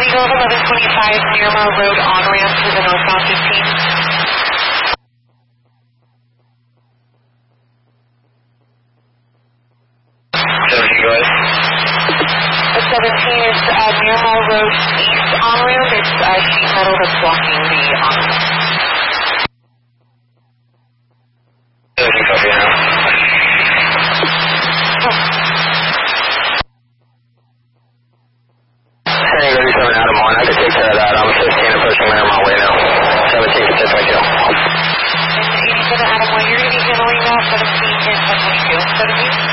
Eagle 1125 Miramar Road on-ramp to the northbound 15. 17 is Miramar Road East on-ramp. It's sheet metal that's blocking the on-ramp. Copy now. Heading 37 Adam 1, I can take care of that. I'm 15 approaching Miramar Way now. 17 can take my kill. And 87 Adam 1, you're going to be handling that. 17 is 1022. 17?